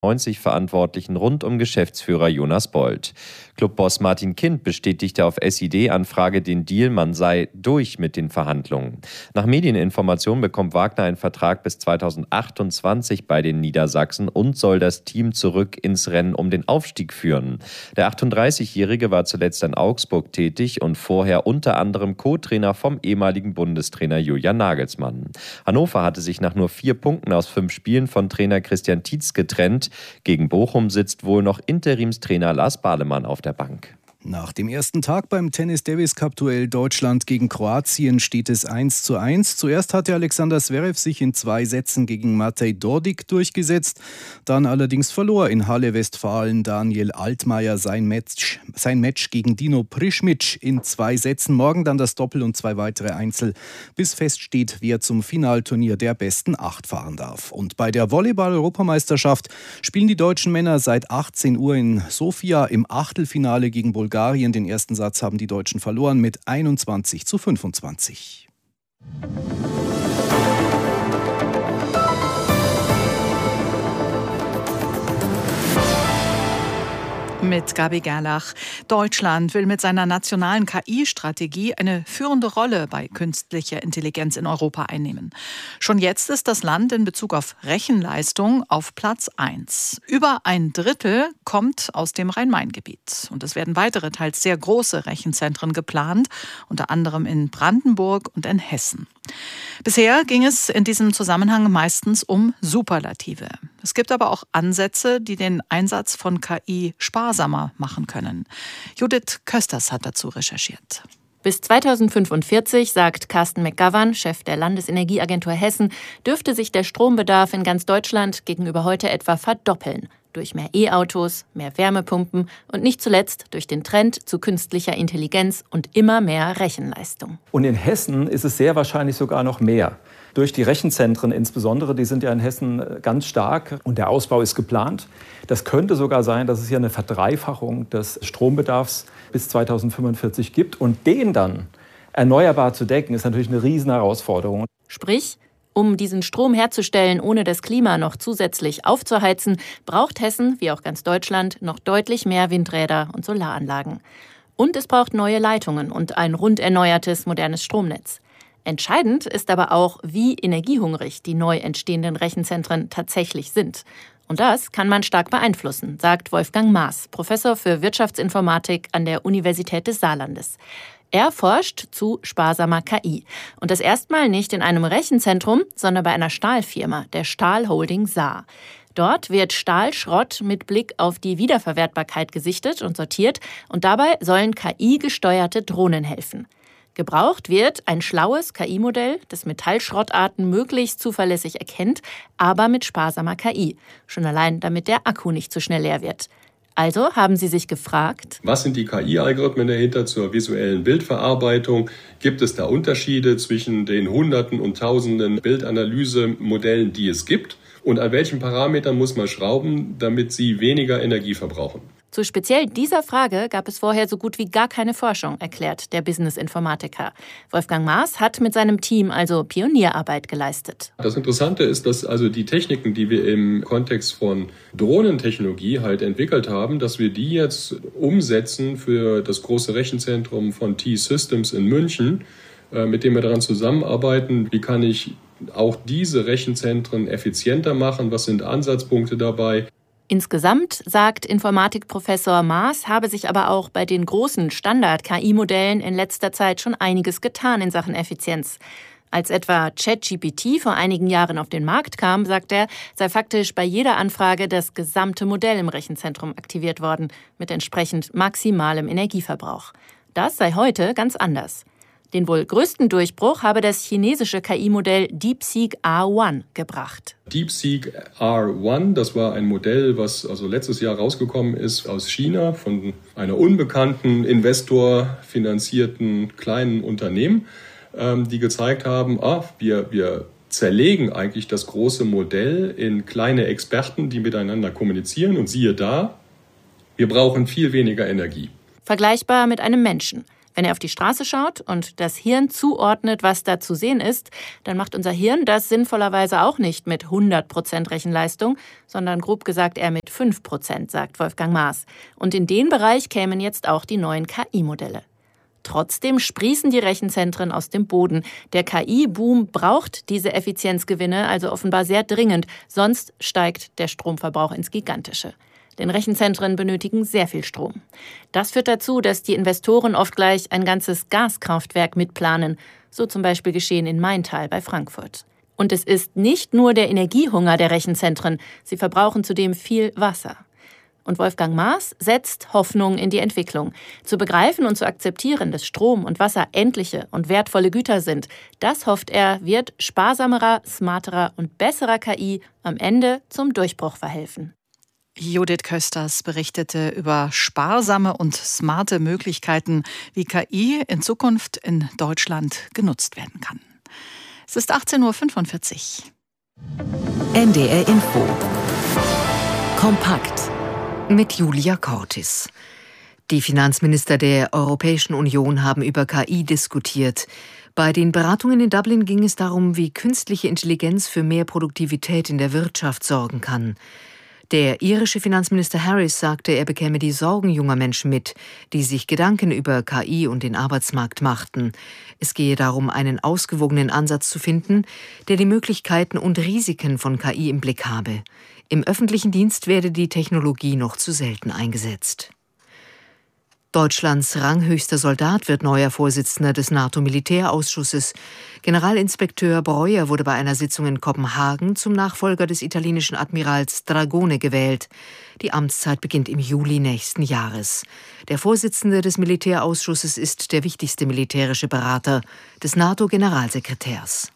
Verantwortlichen rund um Geschäftsführer Jonas Bold. Clubboss Martin Kind bestätigte auf SID-Anfrage den Deal, man sei durch mit den Verhandlungen. Nach Medieninformationen bekommt Wagner einen Vertrag bis 2028 bei den Niedersachsen und soll das Team zurück ins Rennen um den Aufstieg führen. Der 38-Jährige war zuletzt in Augsburg tätig und vorher unter anderem Co-Trainer vom ehemaligen Bundestrainer Julian Nagelsmann. Hannover hatte sich nach nur 4 Punkten aus 5 Spielen von Trainer Christian Tietz getrennt. Gegen Bochum sitzt wohl noch Interimstrainer Lars Balemann auf der Bank. Nach dem ersten Tag beim Tennis-Davis-Cup-Duell Deutschland gegen Kroatien steht es 1:1. Zuerst hatte Alexander Zverev sich in 2 Sätzen gegen Matej Dodig durchgesetzt. Dann allerdings verlor in Halle Westfalen Daniel Altmaier sein Match gegen Dino Prischmic in 2 Sätzen. Morgen dann das Doppel und 2 weitere Einzel, bis feststeht, wer zum Finalturnier der besten 8 fahren darf. Und bei der Volleyball-Europameisterschaft spielen die deutschen Männer seit 18 Uhr in Sofia im Achtelfinale gegen Bulgarien. Den ersten Satz haben die Deutschen verloren mit 21:25. Mit Gabi Gerlach. Deutschland will mit seiner nationalen KI-Strategie eine führende Rolle bei künstlicher Intelligenz in Europa einnehmen. Schon jetzt ist das Land in Bezug auf Rechenleistung auf Platz 1. Über ein Drittel kommt aus dem Rhein-Main-Gebiet. Und es werden weitere, teils sehr große Rechenzentren geplant, unter anderem in Brandenburg und in Hessen. Bisher ging es in diesem Zusammenhang meistens um Superlative. Es gibt aber auch Ansätze, die den Einsatz von KI sparsamer machen können. Judith Kösters hat dazu recherchiert. Bis 2045, sagt Carsten McGovern, Chef der Landesenergieagentur Hessen, dürfte sich der Strombedarf in ganz Deutschland gegenüber heute etwa verdoppeln. Durch mehr E-Autos, mehr Wärmepumpen und nicht zuletzt durch den Trend zu künstlicher Intelligenz und immer mehr Rechenleistung. Und in Hessen ist es sehr wahrscheinlich sogar noch mehr. Durch die Rechenzentren insbesondere, die sind ja in Hessen ganz stark und der Ausbau ist geplant. Das könnte sogar sein, dass es hier eine Verdreifachung des Strombedarfs bis 2045 gibt. Und den dann erneuerbar zu decken, ist natürlich eine riesen Herausforderung. Sprich, um diesen Strom herzustellen, ohne das Klima noch zusätzlich aufzuheizen, braucht Hessen, wie auch ganz Deutschland, noch deutlich mehr Windräder und Solaranlagen. Und es braucht neue Leitungen und ein rund erneuertes, modernes Stromnetz. Entscheidend ist aber auch, wie energiehungrig die neu entstehenden Rechenzentren tatsächlich sind. Und das kann man stark beeinflussen, sagt Wolfgang Maaß, Professor für Wirtschaftsinformatik an der Universität des Saarlandes. Er forscht zu sparsamer KI. Und das erstmal nicht in einem Rechenzentrum, sondern bei einer Stahlfirma, der Stahl Holding Saar. Dort wird Stahlschrott mit Blick auf die Wiederverwertbarkeit gesichtet und sortiert. Und dabei sollen KI-gesteuerte Drohnen helfen. Gebraucht wird ein schlaues KI-Modell, das Metallschrottarten möglichst zuverlässig erkennt, aber mit sparsamer KI. Schon allein, damit der Akku nicht zu schnell leer wird. Also haben sie sich gefragt: Was sind die KI-Algorithmen dahinter zur visuellen Bildverarbeitung? Gibt es da Unterschiede zwischen den Hunderten und Tausenden Bildanalysemodellen, die es gibt? Und an welchen Parametern muss man schrauben, damit sie weniger Energie verbrauchen? Zu speziell dieser Frage gab es vorher so gut wie gar keine Forschung, erklärt der Business-Informatiker. Wolfgang Maaß hat mit seinem Team also Pionierarbeit geleistet. Das Interessante ist, dass also die Techniken, die wir im Kontext von Drohnentechnologie halt entwickelt haben, dass wir die jetzt umsetzen für das große Rechenzentrum von T-Systems in München, mit dem wir daran zusammenarbeiten. Wie kann ich auch diese Rechenzentren effizienter machen? Was sind Ansatzpunkte dabei? Insgesamt, sagt Informatikprofessor Maaß, habe sich aber auch bei den großen Standard-KI-Modellen in letzter Zeit schon einiges getan in Sachen Effizienz. Als etwa ChatGPT vor einigen Jahren auf den Markt kam, sagt er, sei faktisch bei jeder Anfrage das gesamte Modell im Rechenzentrum aktiviert worden, mit entsprechend maximalem Energieverbrauch. Das sei heute ganz anders. Den wohl größten Durchbruch habe das chinesische KI-Modell DeepSeek R1 gebracht. DeepSeek R1, das war ein Modell, was also letztes Jahr rausgekommen ist aus China von einer unbekannten Investor finanzierten kleinen Unternehmen, die gezeigt haben, wir zerlegen eigentlich das große Modell in kleine Experten, die miteinander kommunizieren. Und siehe da, wir brauchen viel weniger Energie. Vergleichbar mit einem Menschen. Wenn er auf die Straße schaut und das Hirn zuordnet, was da zu sehen ist, dann macht unser Hirn das sinnvollerweise auch nicht mit 100% Rechenleistung, sondern grob gesagt eher mit 5%, sagt Wolfgang Maaß. Und in den Bereich kämen jetzt auch die neuen KI-Modelle. Trotzdem sprießen die Rechenzentren aus dem Boden. Der KI-Boom braucht diese Effizienzgewinne also offenbar sehr dringend, sonst steigt der Stromverbrauch ins Gigantische. Denn Rechenzentren benötigen sehr viel Strom. Das führt dazu, dass die Investoren oft gleich ein ganzes Gaskraftwerk mitplanen. So zum Beispiel geschehen in Maintal bei Frankfurt. Und es ist nicht nur der Energiehunger der Rechenzentren. Sie verbrauchen zudem viel Wasser. Und Wolfgang Maaß setzt Hoffnung in die Entwicklung. Zu begreifen und zu akzeptieren, dass Strom und Wasser endliche und wertvolle Güter sind, das, hofft er, wird sparsamerer, smarterer und besserer KI am Ende zum Durchbruch verhelfen. Judith Kösters berichtete über sparsame und smarte Möglichkeiten, wie KI in Zukunft in Deutschland genutzt werden kann. Es ist 18:45 Uhr. NDR Info. Kompakt. Mit Julia Cortis. Die Finanzminister der Europäischen Union haben über KI diskutiert. Bei den Beratungen in Dublin ging es darum, wie künstliche Intelligenz für mehr Produktivität in der Wirtschaft sorgen kann. Der irische Finanzminister Harris sagte, er bekäme die Sorgen junger Menschen mit, die sich Gedanken über KI und den Arbeitsmarkt machten. Es gehe darum, einen ausgewogenen Ansatz zu finden, der die Möglichkeiten und Risiken von KI im Blick habe. Im öffentlichen Dienst werde die Technologie noch zu selten eingesetzt. Deutschlands ranghöchster Soldat wird neuer Vorsitzender des NATO-Militärausschusses. Generalinspekteur Breuer wurde bei einer Sitzung in Kopenhagen zum Nachfolger des italienischen Admirals Dragone gewählt. Die Amtszeit beginnt im Juli nächsten Jahres. Der Vorsitzende des Militärausschusses ist der wichtigste militärische Berater des NATO-Generalsekretärs.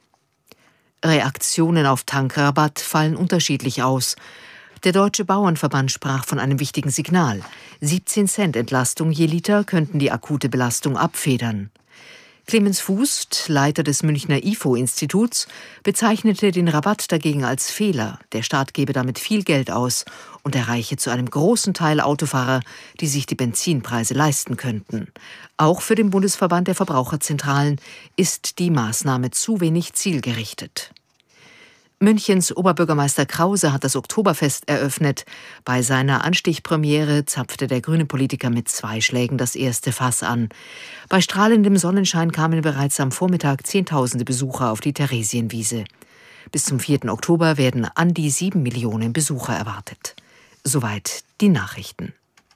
Reaktionen auf Tankrabatt fallen unterschiedlich aus. Der Deutsche Bauernverband sprach von einem wichtigen Signal. 17 Cent Entlastung je Liter könnten die akute Belastung abfedern. Clemens Fußt, Leiter des Münchner IFO-Instituts, bezeichnete den Rabatt dagegen als Fehler. Der Staat gebe damit viel Geld aus und erreiche zu einem großen Teil Autofahrer, die sich die Benzinpreise leisten könnten. Auch für den Bundesverband der Verbraucherzentralen ist die Maßnahme zu wenig zielgerichtet. Münchens Oberbürgermeister Krause hat das Oktoberfest eröffnet. Bei seiner Anstichpremiere zapfte der grüne Politiker mit 2 Schlägen das erste Fass an. Bei strahlendem Sonnenschein kamen bereits am Vormittag Zehntausende Besucher auf die Theresienwiese. Bis zum 4. Oktober werden an die 7 Millionen Besucher erwartet. Soweit die Nachrichten.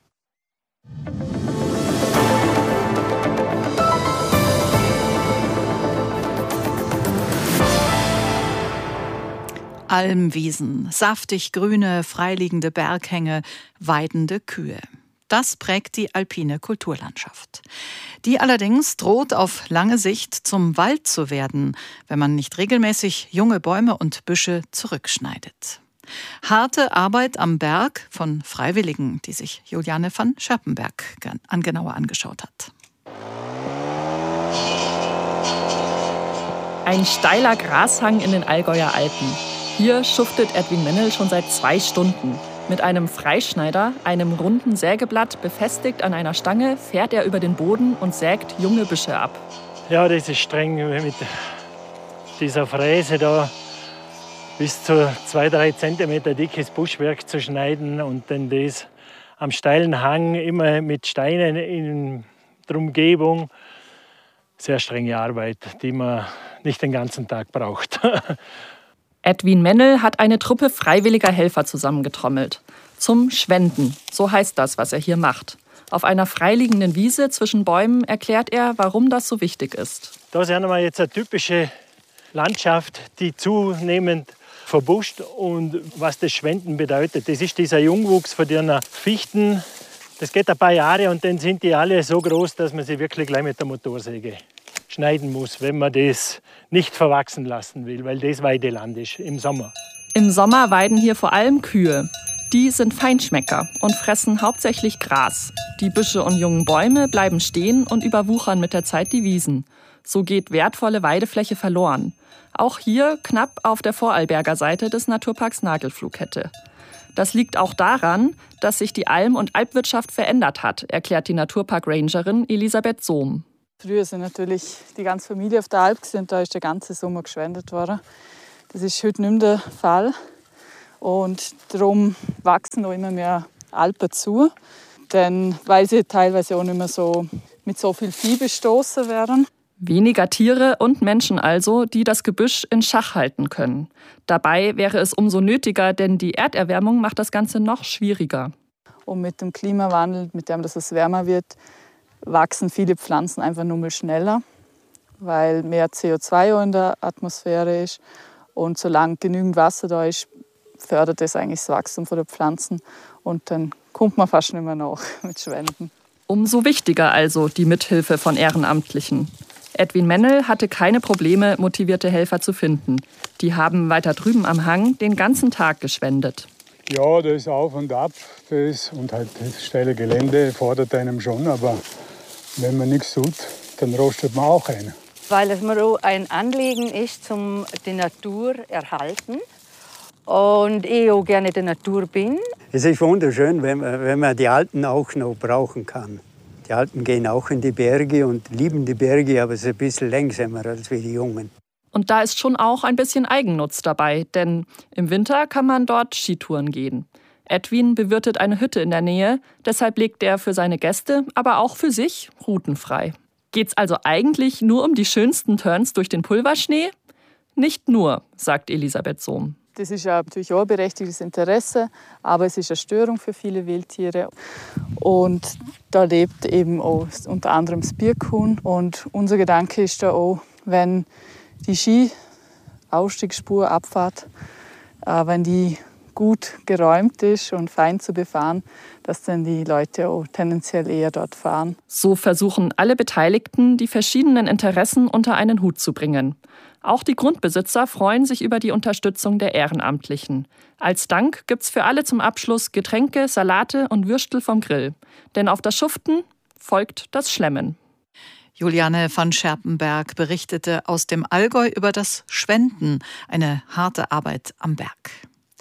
Almwiesen, saftig grüne, freiliegende Berghänge, weidende Kühe. Das prägt die alpine Kulturlandschaft. Die allerdings droht auf lange Sicht zum Wald zu werden, wenn man nicht regelmäßig junge Bäume und Büsche zurückschneidet. Harte Arbeit am Berg von Freiwilligen, die sich Juliane van Scherpenberg genauer angeschaut hat. Ein steiler Grashang in den Allgäuer Alpen. Hier schuftet Edwin Mennel schon seit 2 Stunden. Mit einem Freischneider, einem runden Sägeblatt befestigt an einer Stange, fährt er über den Boden und sägt junge Büsche ab. Ja, das ist streng mit dieser Fräse da bis zu 2-3 Zentimeter dickes Buschwerk zu schneiden und dann das am steilen Hang immer mit Steinen in der Umgebung. Sehr strenge Arbeit, die man nicht den ganzen Tag braucht. Edwin Mennel hat eine Truppe freiwilliger Helfer zusammengetrommelt. Zum Schwenden, so heißt das, was er hier macht. Auf einer freiliegenden Wiese zwischen Bäumen erklärt er, warum das so wichtig ist. Da sehen wir jetzt eine typische Landschaft, die zunehmend verbuscht. Und was das Schwenden bedeutet, das ist dieser Jungwuchs von den Fichten. Das geht ein paar Jahre und dann sind die alle so groß, dass man sie wirklich gleich mit der Motorsäge schneiden muss, wenn man das nicht verwachsen lassen will, weil das Weideland ist im Sommer. Im Sommer weiden hier vor allem Kühe. Die sind Feinschmecker und fressen hauptsächlich Gras. Die Büsche und jungen Bäume bleiben stehen und überwuchern mit der Zeit die Wiesen. So geht wertvolle Weidefläche verloren. Auch hier knapp auf der Vorarlberger Seite des Naturparks Nagelfluhkette. Das liegt auch daran, dass sich die Alm- und Alpwirtschaft verändert hat, erklärt die Naturpark-Rangerin Elisabeth Sohm. Früher sind natürlich die ganze Familie auf der Alp und da ist der ganze Sommer geschwendet worden. Das ist heute nicht mehr der Fall. Und darum wachsen auch immer mehr Alpen zu, denn weil sie teilweise auch nicht mehr so mit so viel Vieh bestoßen werden. Weniger Tiere und Menschen also, die das Gebüsch in Schach halten können. Dabei wäre es umso nötiger, denn die Erderwärmung macht das Ganze noch schwieriger. Und mit dem Klimawandel, mit dem es wärmer wird, wachsen viele Pflanzen einfach nur mal schneller, weil mehr CO2 in der Atmosphäre ist. Und solange genügend Wasser da ist, fördert das eigentlich das Wachstum der Pflanzen. Und dann kommt man fast nicht mehr nach mit Schwenden. Umso wichtiger also die Mithilfe von Ehrenamtlichen. Edwin Mennel hatte keine Probleme, motivierte Helfer zu finden. Die haben weiter drüben am Hang den ganzen Tag geschwendet. Ja, das ist auf und ab. Und halt das steile Gelände fordert einem schon. Aber wenn man nichts tut, dann rostet man auch ein. Weil es mir auch ein Anliegen ist, zum die Natur erhalten. Und ich auch gerne in der Natur bin. Es ist wunderschön, wenn man die Alten auch noch brauchen kann. Die Alten gehen auch in die Berge und lieben die Berge, aber es ist ein bisschen langsamer als wir die Jungen. Und da ist schon auch ein bisschen Eigennutz dabei, denn im Winter kann man dort Skitouren gehen. Edwin bewirtet eine Hütte in der Nähe, deshalb legt er für seine Gäste, aber auch für sich Routen frei. Geht's also eigentlich nur um die schönsten Turns durch den Pulverschnee? Nicht nur, sagt Elisabeth Sohm. Das ist natürlich auch ein berechtigtes Interesse, aber es ist eine Störung für viele Wildtiere. Und da lebt eben auch unter anderem das Birkhuhn. Und unser Gedanke ist da auch, wenn die Ski-Ausstiegsspur, Abfahrt, wenn die gut geräumt ist und fein zu befahren, dass dann die Leute auch tendenziell eher dort fahren. So versuchen alle Beteiligten, die verschiedenen Interessen unter einen Hut zu bringen. Auch die Grundbesitzer freuen sich über die Unterstützung der Ehrenamtlichen. Als Dank gibt's für alle zum Abschluss Getränke, Salate und Würstel vom Grill. Denn auf das Schuften folgt das Schlemmen. Juliane von Scherpenberg berichtete aus dem Allgäu über das Schwenden, eine harte Arbeit am Berg.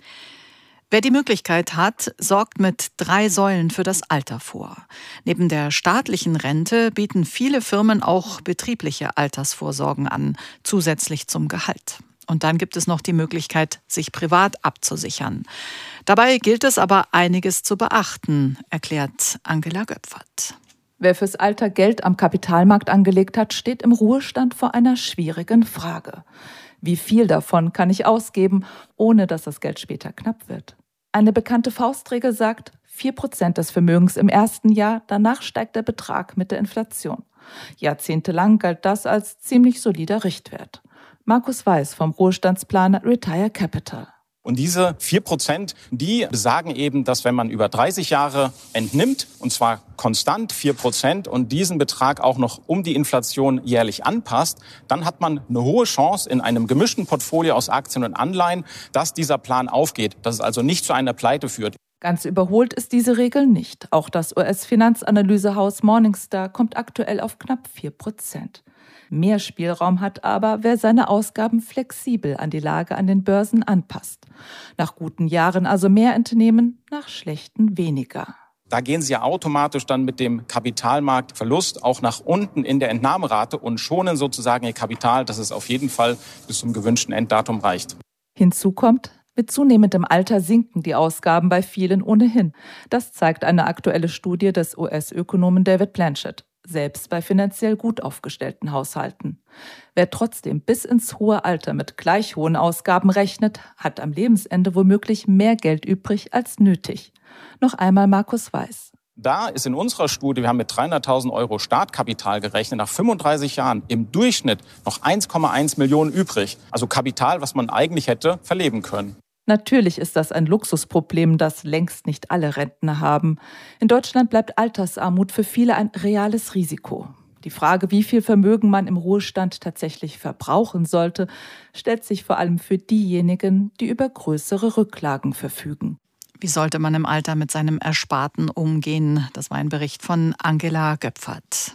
Wer die Möglichkeit hat, sorgt mit 3 Säulen für das Alter vor. Neben der staatlichen Rente bieten viele Firmen auch betriebliche Altersvorsorgen an, zusätzlich zum Gehalt. Und dann gibt es noch die Möglichkeit, sich privat abzusichern. Dabei gilt es aber einiges zu beachten, erklärt Angela Göpfert. Wer fürs Alter Geld am Kapitalmarkt angelegt hat, steht im Ruhestand vor einer schwierigen Frage. Wie viel davon kann ich ausgeben, ohne dass das Geld später knapp wird? Eine bekannte Faustregel sagt, 4% des Vermögens im ersten Jahr, danach steigt der Betrag mit der Inflation. Jahrzehntelang galt das als ziemlich solider Richtwert. Markus Weiß vom Ruhestandsplaner Retire Capital. Und diese 4%, die besagen eben, dass wenn man über 30 Jahre entnimmt, und zwar konstant 4% und diesen Betrag auch noch um die Inflation jährlich anpasst, dann hat man eine hohe Chance in einem gemischten Portfolio aus Aktien und Anleihen, dass dieser Plan aufgeht, dass es also nicht zu einer Pleite führt. Ganz überholt ist diese Regel nicht. Auch das US-Finanzanalysehaus Morningstar kommt aktuell auf knapp 4%. Mehr Spielraum hat aber, wer seine Ausgaben flexibel an die Lage an den Börsen anpasst. Nach guten Jahren also mehr entnehmen, nach schlechten weniger. Da gehen Sie ja automatisch dann mit dem Kapitalmarktverlust auch nach unten in der Entnahmerate und schonen sozusagen Ihr Kapital, dass es auf jeden Fall bis zum gewünschten Enddatum reicht. Hinzu kommt, mit zunehmendem Alter sinken die Ausgaben bei vielen ohnehin. Das zeigt eine aktuelle Studie des US-Ökonomen David Blanchett. Selbst bei finanziell gut aufgestellten Haushalten. Wer trotzdem bis ins hohe Alter mit gleich hohen Ausgaben rechnet, hat am Lebensende womöglich mehr Geld übrig als nötig. Noch einmal Markus Weiß. Da ist in unserer Studie, wir haben mit 300.000 € Startkapital gerechnet, nach 35 Jahren im Durchschnitt noch 1,1 Millionen übrig. Also Kapital, was man eigentlich hätte verleben können. Natürlich ist das ein Luxusproblem, das längst nicht alle Rentner haben. In Deutschland bleibt Altersarmut für viele ein reales Risiko. Die Frage, wie viel Vermögen man im Ruhestand tatsächlich verbrauchen sollte, stellt sich vor allem für diejenigen, die über größere Rücklagen verfügen. Wie sollte man im Alter mit seinem Ersparten umgehen? Das war ein Bericht von Angela Göpfert.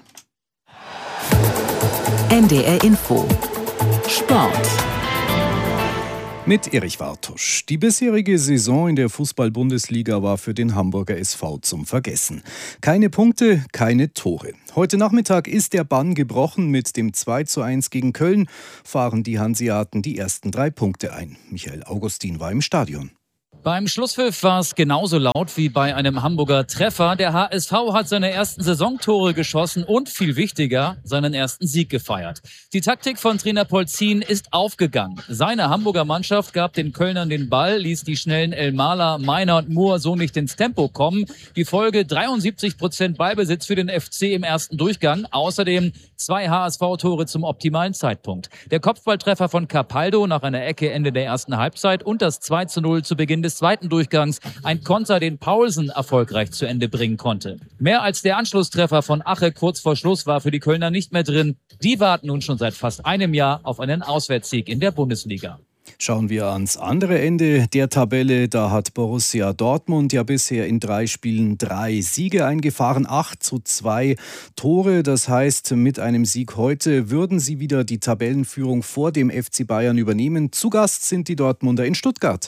NDR Info Sport. Mit Erich Wartusch. Die bisherige Saison in der Fußball-Bundesliga war für den Hamburger SV zum Vergessen. Keine Punkte, keine Tore. Heute Nachmittag ist der Bann gebrochen. Mit dem 2:1 gegen Köln fahren die Hanseaten die ersten 3 Punkte ein. Michael Augustin war im Stadion. Beim Schlusspfiff war es genauso laut wie bei einem Hamburger Treffer. Der HSV hat seine ersten Saisontore geschossen und, viel wichtiger, seinen ersten Sieg gefeiert. Die Taktik von Trainer Polzin ist aufgegangen. Seine Hamburger Mannschaft gab den Kölnern den Ball, ließ die schnellen Elmaler, Meiner und Moore so nicht ins Tempo kommen. Die Folge 73% Ballbesitz für den FC im ersten Durchgang. Außerdem 2 HSV-Tore zum optimalen Zeitpunkt. Der Kopfballtreffer von Capaldo nach einer Ecke Ende der ersten Halbzeit und das 2:0 zu Beginn des zweiten Durchgangs. Ein Konter, den Paulsen erfolgreich zu Ende bringen konnte. Mehr als der Anschlusstreffer von Ache kurz vor Schluss war für die Kölner nicht mehr drin. Die warten nun schon seit fast einem Jahr auf einen Auswärtssieg in der Bundesliga. Schauen wir ans andere Ende der Tabelle. Da hat Borussia Dortmund ja bisher in 3 Spielen 3 Siege eingefahren, 8:2 Tore. Das heißt, mit einem Sieg heute würden sie wieder die Tabellenführung vor dem FC Bayern übernehmen. Zu Gast sind die Dortmunder in Stuttgart.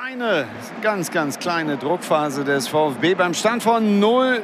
Ganz kleine Druckphase des VfB beim Stand von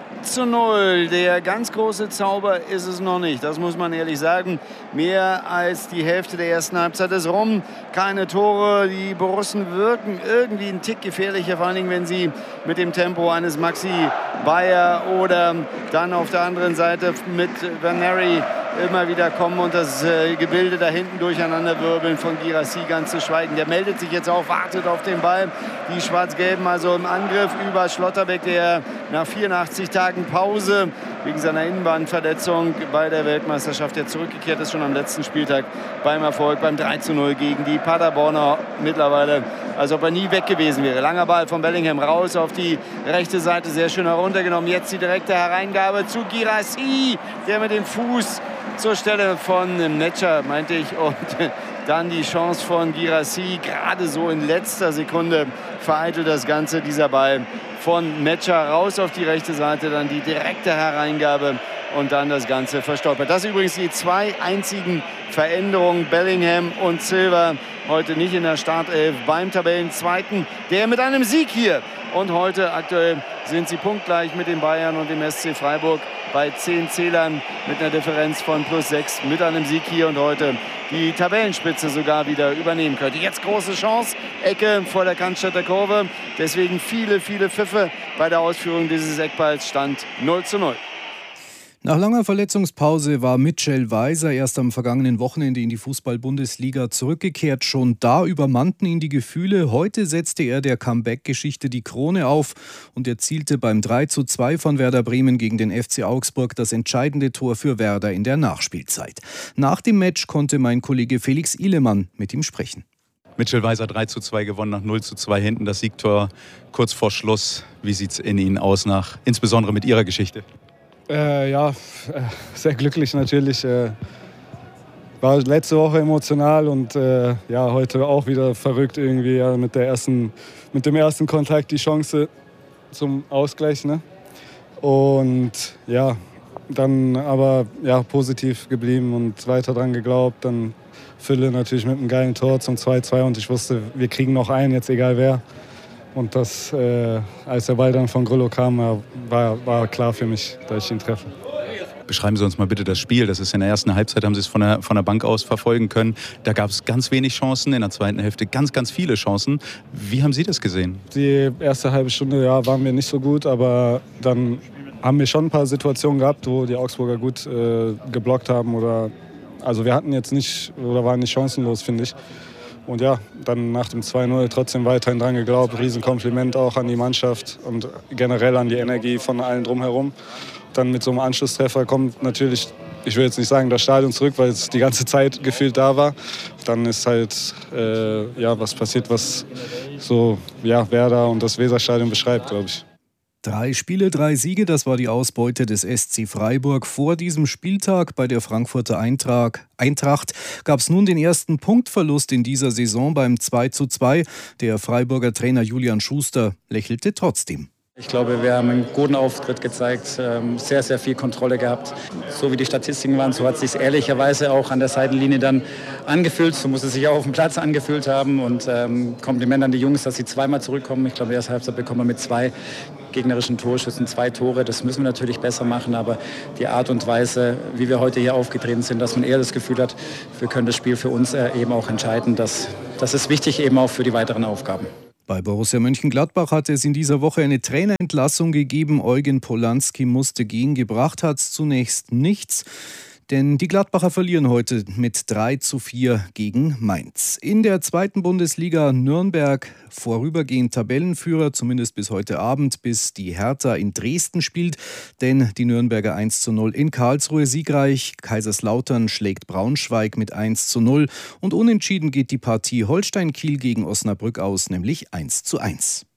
0:0. Der ganz große Zauber ist es noch nicht, das muss man ehrlich sagen. Mehr als die Hälfte der ersten Halbzeit ist rum. Keine Tore, die Borussen wirken irgendwie einen Tick gefährlicher, vor allen Dingen, wenn sie mit dem Tempo eines Maxi Bayer oder dann auf der anderen Seite mit Vaneri immer wieder kommen und das Gebilde da hinten durcheinanderwirbeln von Guirassy ganz zu schweigen. Der meldet sich jetzt auch, wartet auf den Ball. Die Schwarz-Gelben also im Angriff über Schlotterbeck, der nach 84 Tagen Pause wegen seiner Innenbandverletzung bei der Weltmeisterschaft jetzt zurückgekehrt ist, schon am letzten Spieltag beim Erfolg, beim 3:0 gegen die Paderborner mittlerweile, als ob er nie weg gewesen wäre. Langer Ball von Bellingham raus auf die rechte Seite, sehr schön heruntergenommen. Jetzt die direkte Hereingabe zu Guirassy, der mit dem Fuß zur Stelle von Metscher, meinte ich, und dann die Chance von Guirassy, gerade so in letzter Sekunde vereitelt das Ganze, dieser Ball von Metscher raus auf die rechte Seite, dann die direkte Hereingabe und dann das Ganze verstolpert. Das sind übrigens die 2 einzigen Veränderungen, Bellingham und Silva, heute nicht in der Startelf beim Tabellenzweiten, der mit einem Sieg hier und heute aktuell sind sie punktgleich mit den Bayern und dem SC Freiburg bei 10 Zählern mit einer Differenz von +6 mit einem Sieg hier und heute die Tabellenspitze sogar wieder übernehmen könnte. Jetzt große Chance, Ecke vor der Cannstatter Kurve, deswegen viele Pfiffe bei der Ausführung dieses Eckballs, Stand 0:0. Nach langer Verletzungspause war Mitchell Weiser erst am vergangenen Wochenende in die Fußball-Bundesliga zurückgekehrt. Schon da übermannten ihn die Gefühle. Heute setzte er der Comeback-Geschichte die Krone auf und erzielte beim 3:2 von Werder Bremen gegen den FC Augsburg das entscheidende Tor für Werder in der Nachspielzeit. Nach dem Match konnte mein Kollege Felix Ihlemann mit ihm sprechen. Mitchell Weiser 3:2 gewonnen, nach 0:2 hinten, das Siegtor kurz vor Schluss. Wie sieht es in Ihnen aus, insbesondere mit Ihrer Geschichte? Sehr glücklich natürlich. War letzte Woche emotional und heute auch wieder verrückt irgendwie mit dem ersten Kontakt die Chance zum Ausgleich. Ne? Und dann aber positiv geblieben und weiter dran geglaubt. Dann Fülle natürlich mit einem geilen Tor zum 2:2 und ich wusste, wir kriegen noch einen, jetzt egal wer. Und das, als der Ball dann von Grüllo kam, war klar für mich, dass ich ihn treffe. Beschreiben Sie uns mal bitte das Spiel. Das ist in der ersten Halbzeit, haben Sie es von der Bank aus verfolgen können. Da gab es ganz wenig Chancen, in der zweiten Hälfte ganz viele Chancen. Wie haben Sie das gesehen? Die erste halbe Stunde waren wir nicht so gut, aber dann haben wir schon ein paar Situationen gehabt, wo die Augsburger gut geblockt haben. Also wir hatten jetzt nicht, oder waren nicht chancenlos, finde ich. Und dann nach dem 2:0 trotzdem weiterhin dran geglaubt. Riesenkompliment auch an die Mannschaft und generell an die Energie von allen drumherum. Dann mit so einem Anschlusstreffer kommt natürlich, ich will jetzt nicht sagen, das Stadion zurück, weil es die ganze Zeit gefühlt da war. Dann ist halt was passiert, was so Werder und das Weserstadion beschreibt, glaube ich. 3 Spiele, 3 Siege, das war die Ausbeute des SC Freiburg vor diesem Spieltag. Bei der Frankfurter Eintracht gab es nun den ersten Punktverlust in dieser Saison beim 2:2. Der Freiburger Trainer Julian Schuster lächelte trotzdem. Ich glaube, wir haben einen guten Auftritt gezeigt, sehr, sehr viel Kontrolle gehabt. So wie die Statistiken waren, so hat es sich ehrlicherweise auch an der Seitenlinie dann angefühlt. So muss es sich auch auf dem Platz angefühlt haben. Und Kompliment an die Jungs, dass sie zweimal zurückkommen. Ich glaube, erste Halbzeit bekommen wir mit 2 gegnerischen Torschüssen 2 Tore. Das müssen wir natürlich besser machen. Aber die Art und Weise, wie wir heute hier aufgetreten sind, dass man eher das Gefühl hat, wir können das Spiel für uns eben auch entscheiden. Das ist wichtig eben auch für die weiteren Aufgaben. Bei Borussia Mönchengladbach hat es in dieser Woche eine Trainerentlassung gegeben. Eugen Polanski musste gehen. Gebracht hat es zunächst nichts. Denn die Gladbacher verlieren heute mit 3:4 gegen Mainz. In der 2. Bundesliga Nürnberg vorübergehend Tabellenführer, zumindest bis heute Abend, bis die Hertha in Dresden spielt. Denn die Nürnberger 1:0 in Karlsruhe siegreich. Kaiserslautern schlägt Braunschweig mit 1:0. Und unentschieden geht die Partie Holstein-Kiel gegen Osnabrück aus, nämlich 1:1.